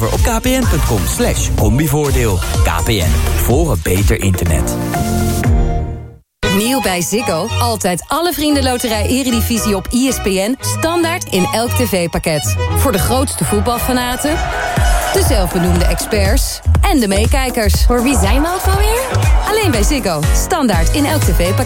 over op kpn.com/combivoordeel. KPN, voor een beter internet. Nieuw bij Ziggo. Altijd alle Vriendenloterij Eredivisie op ESPN. Standaard in elk tv-pakket. Voor de grootste voetbalfanaten, de zelfbenoemde experts en de meekijkers. Voor wie zijn we ook alweer? Alleen bij Ziggo. Standaard in elk tv-pakket.